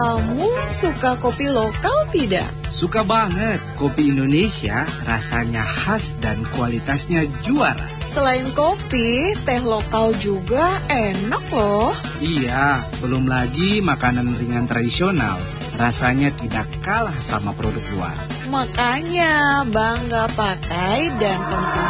Kamu suka kopi lokal tidak? Suka banget. Kopi Indonesia rasanya khas dan kualitasnya juara. Selain kopi, teh lokal juga enak loh. Iya, belum lagi makanan ringan tradisional. Rasanya tidak kalah sama produk luar. Makanya bangga pakai dan konsumsi